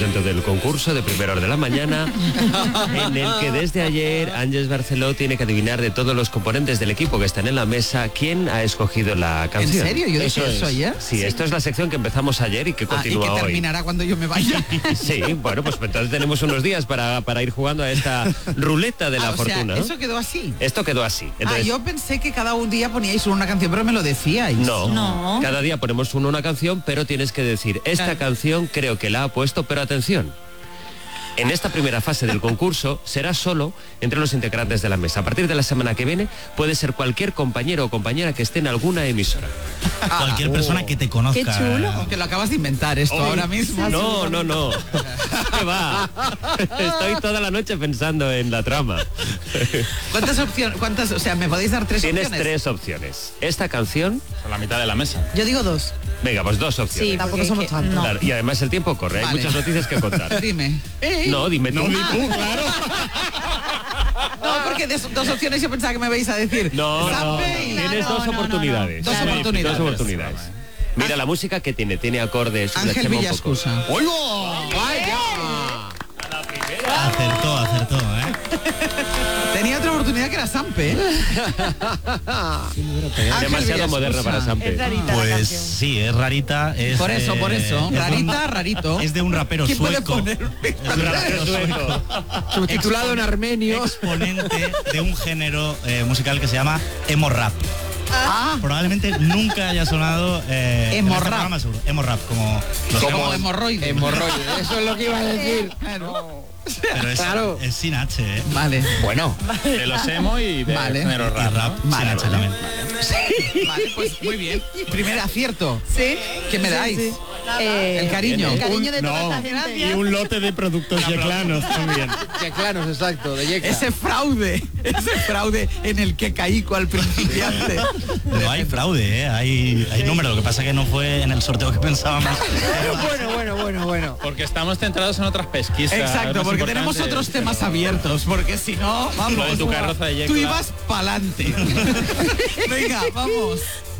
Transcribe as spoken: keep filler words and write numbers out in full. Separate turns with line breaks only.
dentro del concurso de primera hora de la mañana, en el que desde ayer Ángeles Barceló tiene que adivinar de todos los componentes del equipo que están en la mesa quién ha escogido la canción.
¿En serio? Yo
eso
dije eso ayer.
Sí, sí, esto es la sección que empezamos ayer y que continúa
ah, y que
hoy.
terminará cuando yo me vaya.
Sí, bueno, pues entonces tenemos unos días para, para ir jugando a esta ruleta de la
ah, o
fortuna.
Sea, ¿eso quedó así?
Esto quedó así.
Entonces, ah, yo pensé que cada un día poníais una canción, pero me lo decíais.
No,
no.
Cada día ponemos uno una canción, pero tienes que decir, esta claro. canción creo que la ha puesto, pero atención. En esta primera fase del concurso será solo entre los integrantes de la mesa. A partir de la semana que viene puede ser cualquier compañero o compañera que esté en alguna emisora.
Ah, cualquier oh. persona que te conozca.
Qué chulo.
Aunque lo acabas de inventar esto oh, ahora mismo.
No, no, no. ¿Qué va? Estoy toda la noche pensando en la trama.
¿Cuántas opciones? ¿Cuántas? O sea, ¿me podéis dar tres
Tienes
opciones?
Tienes tres opciones. Esta canción...
A la mitad de la mesa.
Yo digo dos.
Venga, pues dos opciones.
Sí, tampoco somos tantos.
No. Claro, y además el tiempo corre, hay vale. muchas noticias que contar.
Dime.
Eh, no, dime tú.
No, di tú, claro.
No, porque de dos opciones yo pensaba que me vais a decir.
No, no, tienes dos oportunidades.
Dos oportunidades.
Dos oportunidades. Mira la música que tiene, tiene acordes.
Ángel Villascusa.
¡Oigo!
¡Vaya!
A la primera.
Acertó, acertó, ¿eh?
Tenía otra oportunidad que era Sampe. ¿eh?
Demasiado moderna para Sampe.
Pues sí, es rarita. Es,
por eso, por eso.
Eh,
rarita,
un,
rarito.
Es de un rapero
¿Quién
sueco.
puede poner?
Es de un rapero sueco.
Subtitulado en armenio.
Exponente de un género eh, musical que se llama emo rap.
Ah.
Probablemente nunca haya sonado eh,
emo
este
rap.
Emo rap, como
los como hemorroides.
Hemorroides, eso es lo que iba a decir.
Claro.
Pero es,
claro.
es sin H, ¿eh?
Vale.
Bueno.
De los emo y de
vale.
género rap,
y rap
¿no?
vale,
sin H también.
Sí. Vale, pues muy bien. Primer acierto.
Sí.
¿Qué me dais?
Sí, sí. Eh,
el cariño.
El cariño de
un,
toda
no,
esta gente.
Y un lote de productos yeclanos también.
Yeclanos, exacto, de Yecla.
Ese fraude, ese fraude en el que caí cual principiante.
No hay fraude, ¿eh? Hay, hay número, lo que pasa que no fue en el sorteo que pensábamos.
Bueno, bueno, bueno, bueno.
Porque estamos centrados en otras pesquisas.
Exacto, porque tenemos otros temas pero... abiertos, porque si no, vamos.
Lo de tu carroza de Yecla.
Tú ibas pa'lante. Venga, vamos.